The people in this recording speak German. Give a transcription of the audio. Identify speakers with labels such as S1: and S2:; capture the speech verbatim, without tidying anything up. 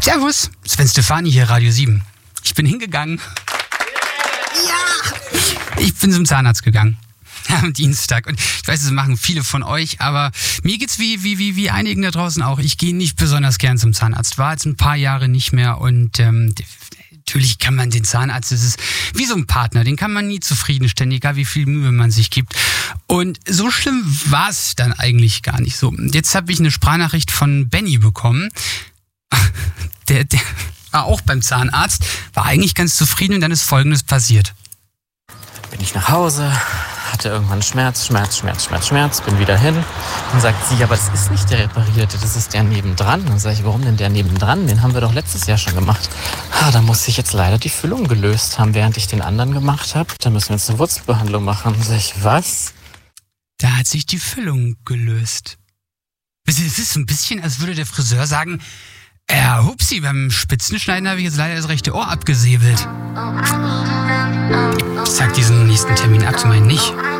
S1: Servus, Sven Stefani hier, Radio sieben. Ich bin hingegangen. Ja! Ich bin zum Zahnarzt gegangen. Am Dienstag. Und ich weiß, das machen viele von euch, aber mir geht's wie, wie, wie, wie einigen da draußen auch. Ich gehe nicht besonders gern zum Zahnarzt. War jetzt ein paar Jahre nicht mehr und ähm, natürlich kann man den Zahnarzt, das ist wie so ein Partner, den kann man nie zufriedenstellen, egal wie viel Mühe man sich gibt. Und so schlimm war es dann eigentlich gar nicht so. Jetzt habe ich eine Sprachnachricht von Benny bekommen. Der, der war auch beim Zahnarzt, war eigentlich ganz zufrieden und dann ist Folgendes passiert.
S2: Bin ich nach Hause, hatte irgendwann Schmerz, Schmerz, Schmerz, Schmerz, Schmerz, bin wieder hin. Dann sagt sie, aber das ist nicht der reparierte, das ist der nebendran. Dann sage ich, warum denn der nebendran? Den haben wir doch letztes Jahr schon gemacht. Ah, da muss ich jetzt leider die Füllung gelöst haben, während ich den anderen gemacht habe. Da müssen wir jetzt eine Wurzelbehandlung machen. Dann sage ich, was?
S1: Da hat sich die Füllung gelöst. Es ist so ein bisschen, als würde der Friseur sagen, ja, hupsi, beim Spitzenschneiden habe ich jetzt leider das rechte Ohr abgesäbelt. Ich sag diesen nächsten Termin ab, zu meinen nicht.